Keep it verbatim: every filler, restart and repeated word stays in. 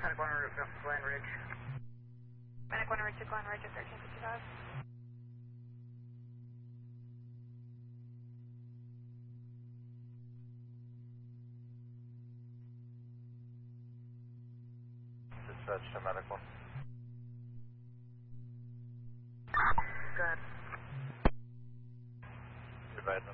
Medic one Ridge, Glen Ridge. Medic one Ridge to Glen Ridge at thirteen fifty-five. Dispatch to Medic one. Good. Advise